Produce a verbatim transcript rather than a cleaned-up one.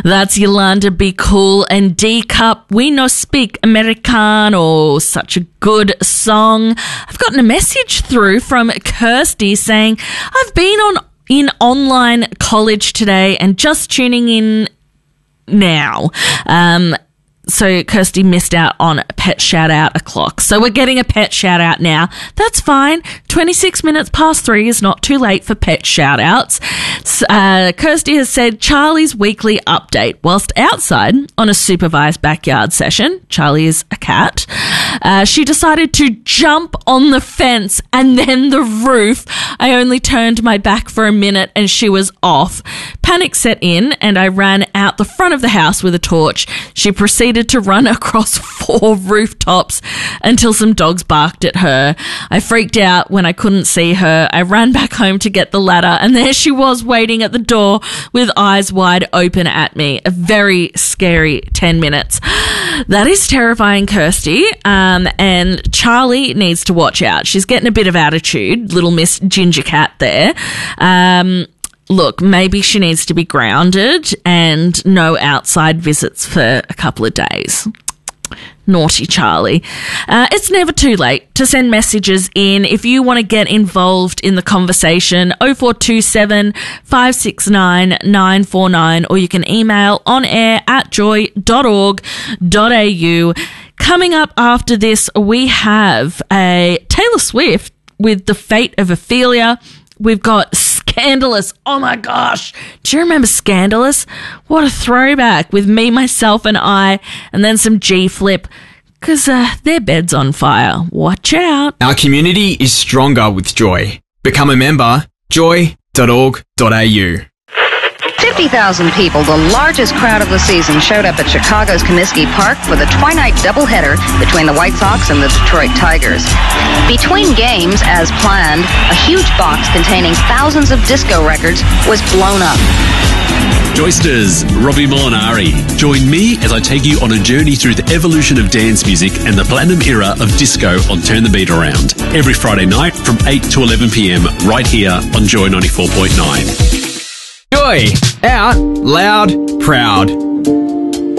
That's Yolanda Be Cool and D-Cup. We no speak Americano. Such a good song. I've gotten a message through from Kirsty saying, I've been on in online college today and just tuning in now. Um, so Kirsty missed out on a pet shout-out o'clock. So we're getting a pet shout-out now. That's fine. twenty-six minutes past three is not too late for pet shout-outs. Uh, Kirsty has said Charlie's weekly update. Whilst outside on a supervised backyard session, Charlie is a cat, uh, she decided to jump on the fence and then the roof. I only turned my back for a minute and she was off. Panic set in and I ran out the front of the house with a torch. She proceeded to run across four rooftops until some dogs barked at her. I freaked out when I couldn't see her. I ran back home to get the ladder and there she was waiting at the door with eyes wide open at me. A very scary ten minutes. That is terrifying, Kirsty. Um, and Charlie needs to watch out. She's getting a bit of attitude, little Miss Ginger Cat there. Um, Look, maybe she needs to be grounded and no outside visits for a couple of days. Naughty Charlie. Uh, it's never too late to send messages in if you want to get involved in the conversation. oh four two seven, five six nine, nine four nine, or you can email on air at joy dot org dot a u. Coming up after this, we have a Taylor Swift with The Fate of Ophelia. We've got Scandalous. Oh my gosh. Do you remember Scandalous? What a throwback with Me, Myself and I, and then some G-Flip, because uh, their bed's on fire. Watch out. Our community is stronger with Joy. Become a member, joy dot org dot a u. fifty thousand people, the largest crowd of the season, showed up at Chicago's Comiskey Park for the twilight doubleheader between the White Sox and the Detroit Tigers. Between games, as planned, a huge box containing thousands of disco records was blown up. Joysters, Robbie Molinari. Join me as I take you on a journey through the evolution of dance music and the platinum era of disco on Turn the Beat Around. Every Friday night from eight to eleven p.m. right here on Joy ninety-four point nine. Joy, out, loud, proud.